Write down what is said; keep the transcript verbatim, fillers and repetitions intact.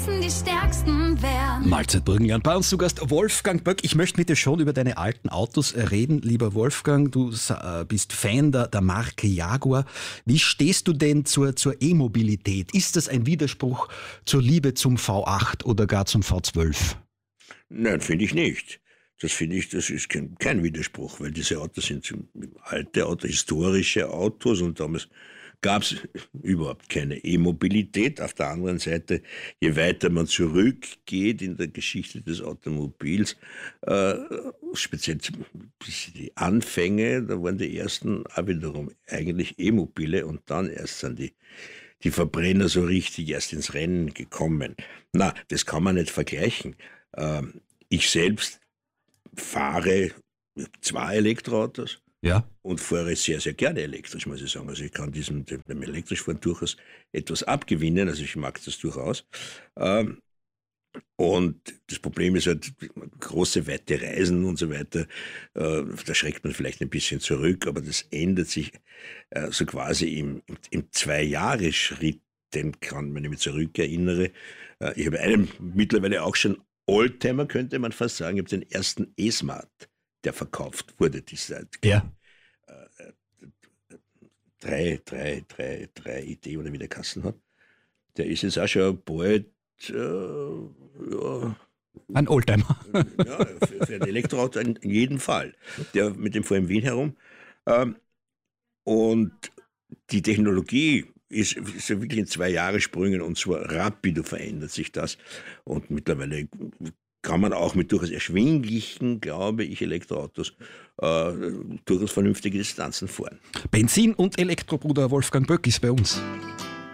müssen die Stärksten werden. Mahlzeit Burgenland. Bei uns zu Gast Wolfgang Böck. Ich möchte mit dir schon über deine alten Autos reden, lieber Wolfgang. Du bist Fan der, der Marke Jaguar. Wie stehst du denn zur, zur E-Mobilität? Ist das ein Widerspruch zur Liebe zum V acht oder gar zum V zwölf? Nein, finde ich nicht. Das finde ich, das ist kein, kein Widerspruch, weil diese Autos sind alte Autos, historische Autos und damals gab es überhaupt keine E-Mobilität. Auf der anderen Seite, je weiter man zurückgeht in der Geschichte des Automobils, äh, speziell bis die Anfänge, da waren die ersten auch wiederum eigentlich E-Mobile und dann erst sind die, die Verbrenner so richtig erst ins Rennen gekommen. Na, das kann man nicht vergleichen. Ähm, ich selbst fahre zwei Elektroautos. Ja. Und fahre sehr, sehr gerne elektrisch, muss ich sagen. Also ich kann diesem, dem Elektrischfahren durchaus etwas abgewinnen, also ich mag das durchaus. Ähm, und das Problem ist halt, große, weite Reisen und so weiter, äh, da schreckt man vielleicht ein bisschen zurück, aber das ändert sich äh, so quasi im, im, im Zwei-Jahre-Schritt, den kann, wenn ich mich zurückerinnere. Äh, ich habe einen mittlerweile auch schon Oldtimer, könnte man fast sagen. Ich habe den ersten E-Smart, der verkauft wurde, die Zeit. Ja. Drei, drei, drei, drei Idee oder wie der Kassen hat. Der ist jetzt auch schon bald, äh, ja, ein Oldtimer. ja, für, für ein Elektroauto in, in jedem Fall. Der mit dem fuhr in Wien herum. Ähm, und die Technologie ist, ist ja wirklich in zwei Jahre Sprüngen und zwar rapido verändert sich das. Und mittlerweile kann man auch mit durchaus erschwinglichen, glaube ich, Elektroautos äh, durchaus vernünftige Distanzen fahren. Benzin- und Elektrobruder Wolfgang Böck ist bei uns.